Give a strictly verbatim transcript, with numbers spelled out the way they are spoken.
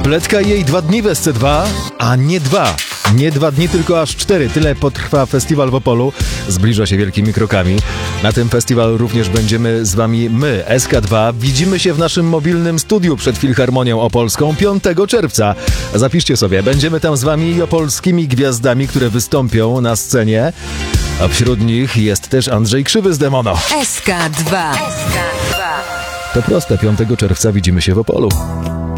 Bledka i jej dwa dni w S C dwa, a nie dwa. Nie dwa dni, tylko aż cztery. Tyle potrwa festiwal w Opolu. Zbliża się wielkimi krokami. Na tym festiwalu również będziemy z wami my, S K dwa. Widzimy się w naszym mobilnym studiu przed Filharmonią Opolską piątego czerwca. Zapiszcie sobie, będziemy tam z wami i opolskimi gwiazdami, które wystąpią na scenie. A wśród nich jest też Andrzej Krzywy z Demono. S K dwa. S K dwa. To proste, piątego czerwca widzimy się w Opolu.